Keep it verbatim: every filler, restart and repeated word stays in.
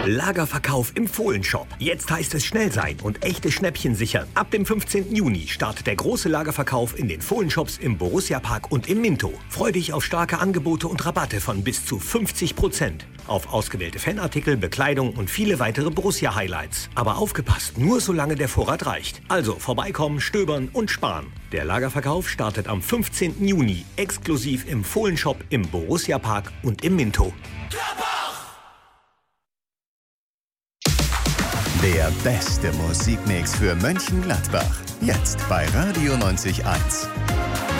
Lagerverkauf im Fohlenshop. Jetzt heißt es schnell sein und echte Schnäppchen sichern. Ab dem fünfzehnten Juni startet der große Lagerverkauf in den Fohlenshops im Borussia-Park und im Minto. Freu dich auf starke Angebote und Rabatte von bis zu fünfzig Prozent. Auf ausgewählte Fanartikel, Bekleidung und viele weitere Borussia-Highlights. Aber aufgepasst, nur solange der Vorrat reicht. Also vorbeikommen, stöbern und sparen. Der Lagerverkauf startet am fünfzehnten Juni exklusiv im Fohlenshop im Borussia-Park und im Minto. Der beste Musikmix für Mönchengladbach. Jetzt bei Radio neunzig Komma eins.